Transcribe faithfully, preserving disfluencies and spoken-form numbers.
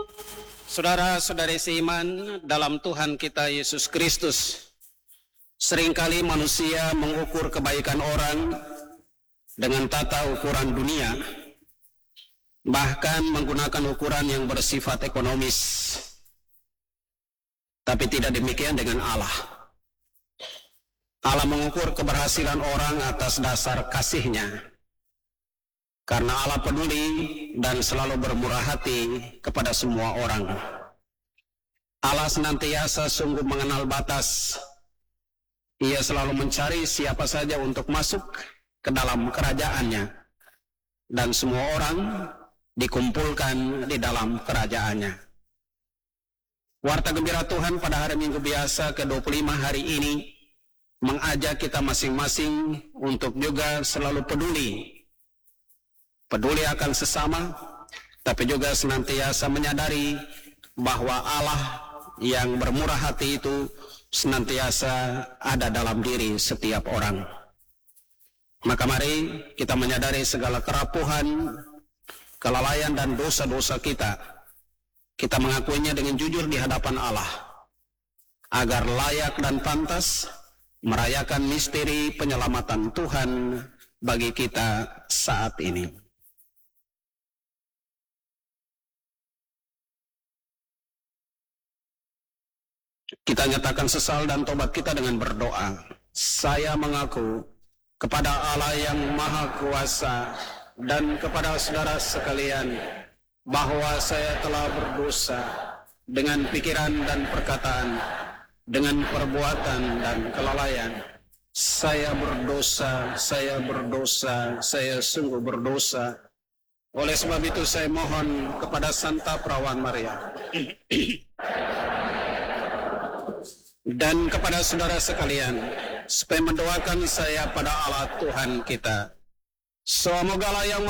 Saudara-saudari seiman dalam Tuhan kita Yesus Kristus, seringkali manusia mengukur kebaikan orang dengan tata ukuran dunia, bahkan menggunakan ukuran yang bersifat ekonomis. Tapi tidak demikian dengan Allah. Allah mengukur keberhasilan orang atas dasar kasih-Nya. Karena Allah peduli dan selalu bermurah hati kepada semua orang. Allah senantiasa sungguh mengenal batas. Ia selalu mencari siapa saja untuk masuk ke dalam kerajaan-Nya. Dan semua orang dikumpulkan di dalam kerajaan-Nya. Warta gembira Tuhan pada hari Minggu biasa ke dua puluh lima hari ini mengajak kita masing-masing untuk juga selalu peduli. Peduli akan sesama, tapi juga senantiasa menyadari bahwa Allah yang bermurah hati itu senantiasa ada dalam diri setiap orang. Maka mari kita menyadari segala kerapuhan, kelalaian dan dosa-dosa kita. Kita mengakuinya dengan jujur di hadapan Allah, agar layak dan pantas merayakan misteri penyelamatan Tuhan bagi kita saat ini. Kita nyatakan sesal dan tobat kita dengan berdoa. Saya mengaku kepada Allah yang Maha Kuasa dan kepada saudara sekalian bahwa saya telah berdosa dengan pikiran dan perkataan, dengan perbuatan dan kelalaian. Saya berdosa, saya berdosa, saya sungguh berdosa. Oleh sebab itu saya mohon kepada Santa Perawan Maria dan kepada saudara sekalian, supaya mendoakan saya pada Allah Tuhan kita. Semoga Allah yang